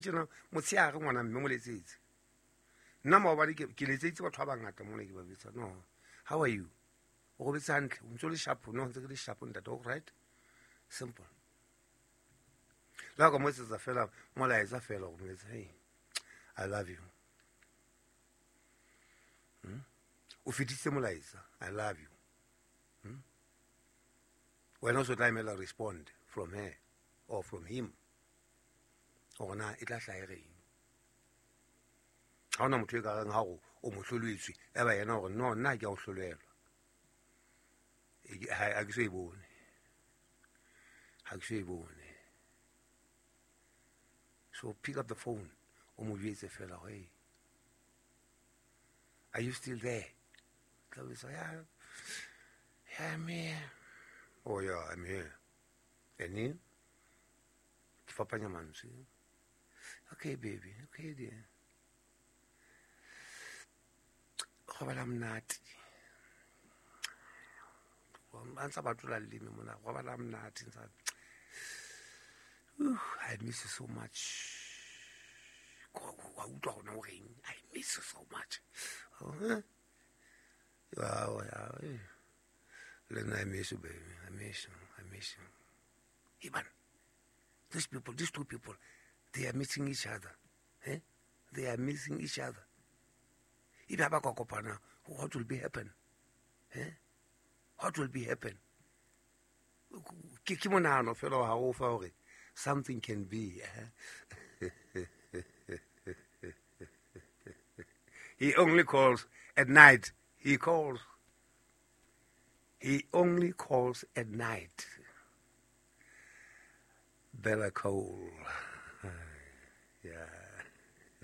motsheare ngwana mme mo letsetse nna maobadi ke letsetse batho ba bangata mona ke ba bitsa no how are you o go betsa hantle o ntse o le sharpo no ntse ke le sharpo ntate all right simple la ka mo etsetsa fela molaetsa fela go mo etsa hey I love you o fetitse molaetsa I love you wena o se tla emela respond from her or from him gore na e tla hlaegeng ga ona motho e ka reng gago o mo hloletswe e ba yena gore no nna ke a go hlolelwa ga ke so e bone so pick up the phone o mo jetse fela hey are you still there tla be sa yeah I'm here oh yeah I'm here and you ke fapanya mantswe okay baby okay dear go bala mnati antsa batula leleme mona go bala mnati I miss you so much I miss you so much yeah. Then I miss you, baby. I miss you. Even these two people, they are missing each other. They are missing each other. What will be happen? What will be happen? Something can be. He only calls at night. He only calls at night. Bella Cole.